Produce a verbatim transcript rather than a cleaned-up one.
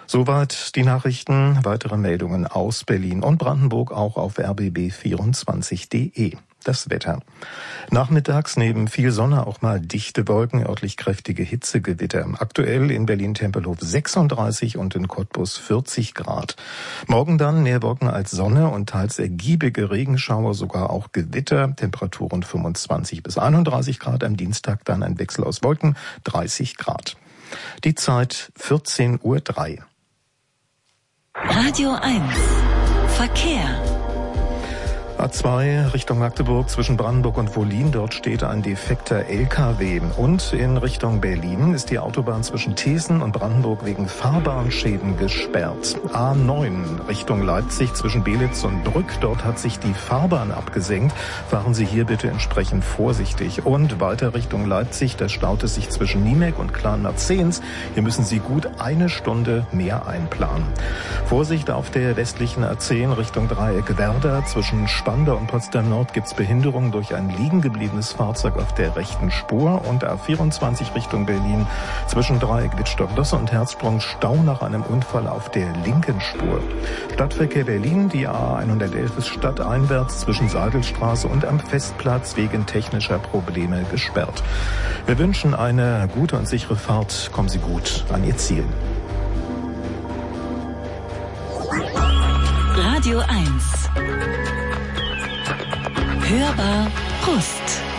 Soweit die Nachrichten. Weitere Meldungen aus Berlin und Brandenburg auch auf r b b vierundzwanzig punkt d e. Das Wetter. Nachmittags neben viel Sonne auch mal dichte Wolken, örtlich kräftige Hitzegewitter. Aktuell in Berlin-Tempelhof sechsunddreißig und in Cottbus vierzig Grad. Morgen dann mehr Wolken als Sonne und teils ergiebige Regenschauer, sogar auch Gewitter. Temperaturen fünfundzwanzig bis einunddreißig Grad. Am Dienstag dann ein Wechsel aus Wolken, dreißig Grad. Die Zeit vierzehn Uhr drei. Radio eins. Verkehr. A zwei Richtung Magdeburg zwischen Brandenburg und Wollin. Dort steht ein defekter L K W. Und in Richtung Berlin ist die Autobahn zwischen Thesen und Brandenburg wegen Fahrbahnschäden gesperrt. A neun Richtung Leipzig zwischen Belitz und Brück. Dort hat sich die Fahrbahn abgesenkt. Fahren Sie hier bitte entsprechend vorsichtig. Und weiter Richtung Leipzig, da staut es sich zwischen Niemek und Clan-Marzehns. Hier müssen Sie gut eine Stunde mehr einplanen. Vorsicht auf der westlichen A zehn Richtung Dreieck Werder. Zwischen Spandau und Potsdam Nord gibt's Behinderung durch ein liegen gebliebenes Fahrzeug auf der rechten Spur. Und A vierundzwanzig Richtung Berlin zwischen Dreieck Wittstock-Losse und Herzsprung Stau nach einem Unfall auf der linken Spur. Stadtverkehr Berlin, die A hundertelf ist stadteinwärts zwischen Seidelstraße und am Festplatz wegen technischer Probleme gesperrt. Wir wünschen eine gute und sichere Fahrt. Kommen Sie gut an Ihr Ziel. Radio eins. Hörbar Brust.